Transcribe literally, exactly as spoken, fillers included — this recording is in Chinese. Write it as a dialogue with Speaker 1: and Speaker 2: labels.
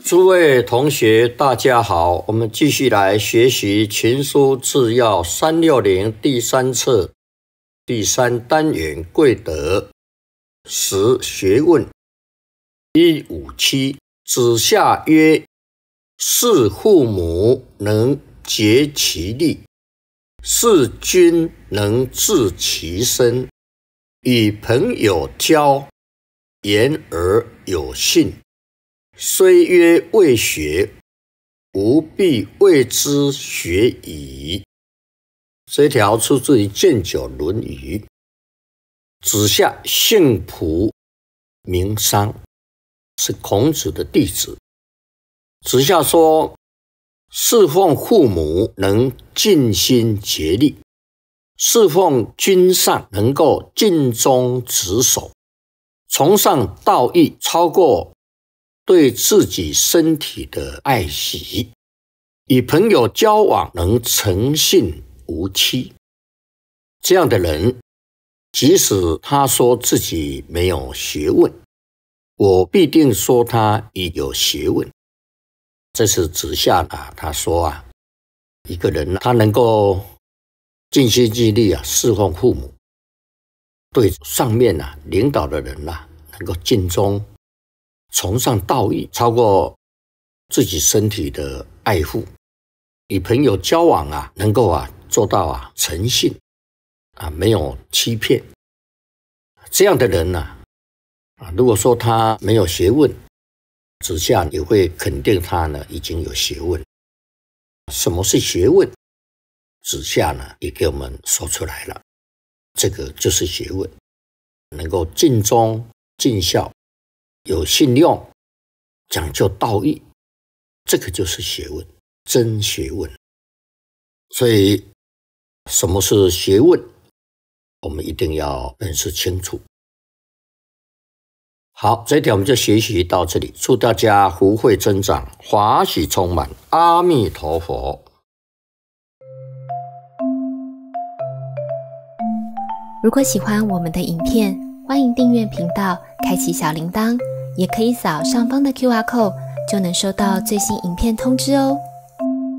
Speaker 1: 诸位同学，大家好，我们继续来学习《群书治要》三六零第三册第三单元贵德十学问一五七。子夏曰：事父母能竭其力，事君能治其身。与朋友交，言而有信。虽曰未学，吾必谓之学矣。这条出自于《建九论语》。子夏姓蒲，名商，是孔子的弟子。子夏说，侍奉父母能尽心竭力，侍奉君上能够尽忠职守，崇尚道义超过对自己身体的爱惜，与朋友交往能诚信无欺。这样的人，即使他说自己没有学问，我必定说他已有学问。这是子夏啊，他说啊，一个人他能够尽心尽力啊，侍奉父母，对上面啊领导的人啊能够尽忠，崇尚道义，超过自己身体的爱护，与朋友交往啊，能够啊做到啊诚信啊，没有欺骗。这样的人呢、啊，啊，如果说他没有学问，子夏也会肯定他呢已经有学问。什么是学问？子夏呢也给我们说出来了，这个就是学问，能够尽忠尽孝，有信用，讲究道义，这个就是学问，真学问。所以什么是学问，我们一定要认识清楚。好，这一天我们就学习到这里，祝大家福慧增长，法喜充满，阿弥陀佛。
Speaker 2: 如果喜欢我们的影片，欢迎订阅频道，开启小铃铛，也可以扫上方的 Q R code， 就能收到最新影片通知哦。